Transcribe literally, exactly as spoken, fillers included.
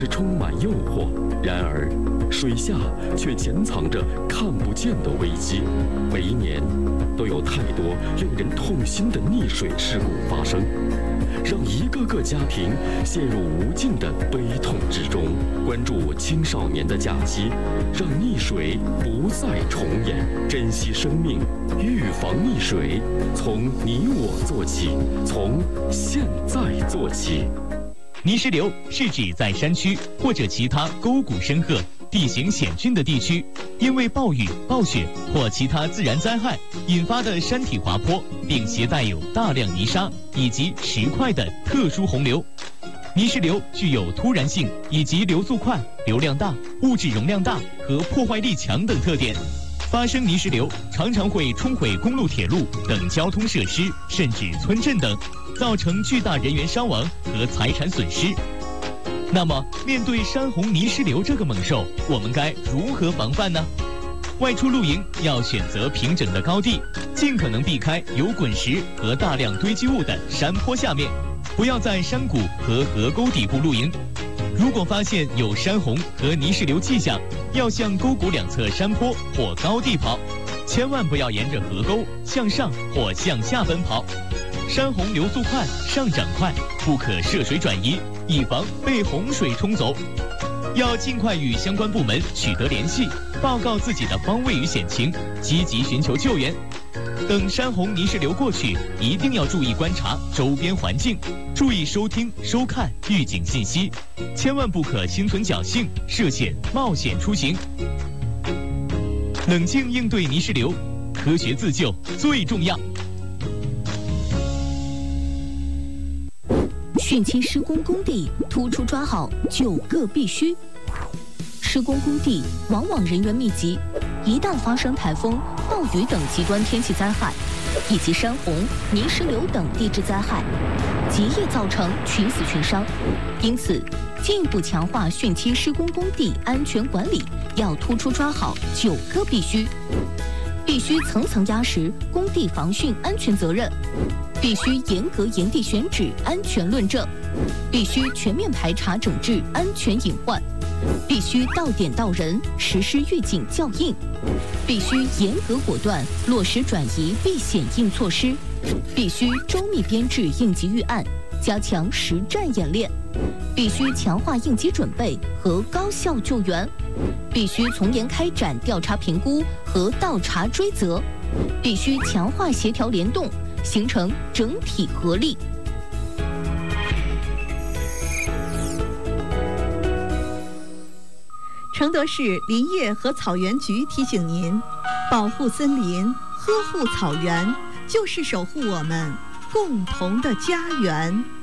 充满诱惑，然而水下却潜藏着看不见的危机。每一年都有太多令人痛心的溺水事故发生，让一个个家庭陷入无尽的悲痛之中。关注青少年的假期，让溺水不再重演，珍惜生命，预防溺水，从你我做起，从现在做起。 泥石流是指在山区或者其他沟谷深壑、地形险峻的地区，因为暴雨、暴雪或其他自然灾害引发的山体滑坡，并携带有大量泥沙以及石块的特殊洪流。泥石流具有突然性以及流速快、流量大、物质容量大和破坏力强等特点。发生泥石流常常会冲毁公路、铁路等交通设施，甚至村镇等，造成巨大人员伤亡和财产损失。那么，面对山洪泥石流这个猛兽，我们该如何防范呢？外出露营要选择平整的高地，尽可能避开有滚石和大量堆积物的山坡下面，不要在山谷和河沟底部露营。如果发现有山洪和泥石流迹象，要向沟谷两侧山坡或高地跑，千万不要沿着河沟向上或向下奔跑。山洪流速快，上涨快，不可涉水转移，以防被洪水冲走。要尽快与相关部门取得联系，报告自己的方位与险情，积极寻求救援。等山洪泥石流过去，一定要注意观察周边环境，注意收听、收看预警信息，千万不可心存侥幸、涉险冒险出行。冷静应对泥石流，科学自救最重要。 汛期施工工地突出抓好九个必须。施工工地往往人员密集，一旦发生台风、暴雨等极端天气灾害，以及山洪、泥石流等地质灾害，极易造成群死群伤。因此，进一步强化汛期施工工地安全管理，要突出抓好九个必须。必须层层压实工地防汛安全责任，必须严格严地选址安全论证，必须全面排查整治安全隐患，必须到点到人实施预警校应，必须严格果断落实转移避险应措施，必须周密编制应急预案，加强实战演练，必须强化应急准备和高效救援，必须从严开展调查评估和倒查追责，必须强化协调联动，形成整体合力。 承德市林业和草原局提醒您：保护森林，呵护草原，就是守护我们共同的家园。